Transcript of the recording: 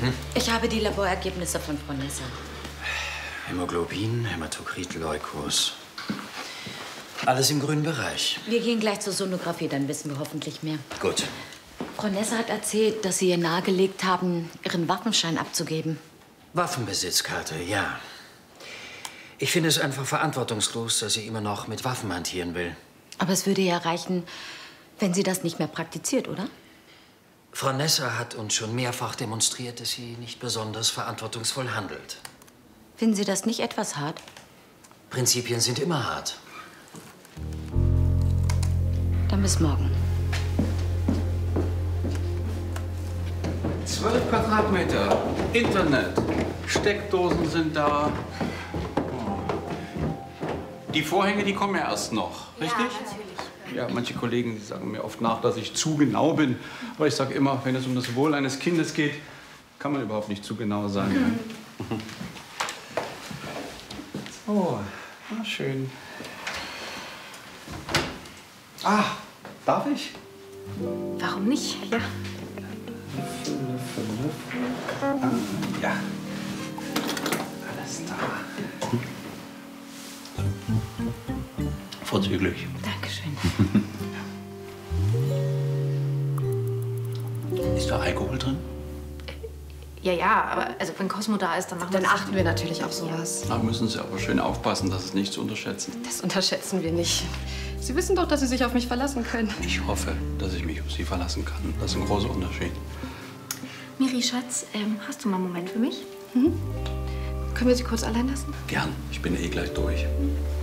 Ich habe die Laborergebnisse von Frau Nesser. Hämoglobin, Hämatokrit, Leukos. Alles im grünen Bereich. Wir gehen gleich zur Sonographie, dann wissen wir hoffentlich mehr. Gut. Frau Nesser hat erzählt, dass Sie ihr nahegelegt haben, Ihren Waffenschein abzugeben. Waffenbesitzkarte, ja. Ich finde es einfach verantwortungslos, dass sie immer noch mit Waffen hantieren will. Aber es würde ja reichen, wenn sie das nicht mehr praktiziert, oder? Frau Nesser hat uns schon mehrfach demonstriert, dass sie nicht besonders verantwortungsvoll handelt. Finden Sie das nicht etwas hart? Prinzipien sind immer hart. Dann bis morgen. 12 Quadratmeter, Internet, Steckdosen sind da. Die Vorhänge, die kommen ja erst noch, richtig? Ja, natürlich. Ja, manche Kollegen, die sagen mir oft nach, dass ich zu genau bin. Aber ich sage immer, wenn es um das Wohl eines Kindes geht, kann man überhaupt nicht zu genau sein. Oh, na schön. Ah, darf ich? Warum nicht? Ja. Ja. Alles da. Vorzüglich. Dankeschön. Ist da Alkohol drin? Ja, aber also wenn Cosmo da ist, dann machen wir Dann achten wir natürlich auf sowas. Da müssen Sie aber schön aufpassen, dass es nicht zu unterschätzen. Das unterschätzen wir nicht. Sie wissen doch, dass Sie sich auf mich verlassen können. Ich hoffe, dass ich mich auf Sie verlassen kann. Das ist ein großer Unterschied. Miri, Schatz, hast du mal einen Moment für mich? Können wir Sie kurz allein lassen? Gern. Ich bin eh gleich durch.